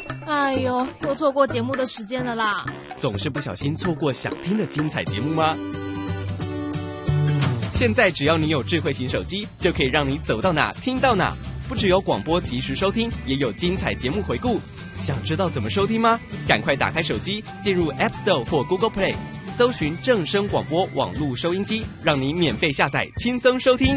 哎呦，又错过节目的时间了啦！ 总是不小心错过想听的精彩节目吗？现在只要你有智慧型手机，就可以让你走到哪听到哪。不只有广播及时收听，也有精彩节目回顾。想知道怎么收听吗？赶快打开手机，进入 App Store 或 Google Play， 搜寻正声广播网络收音机，让你免费下载，轻松收听。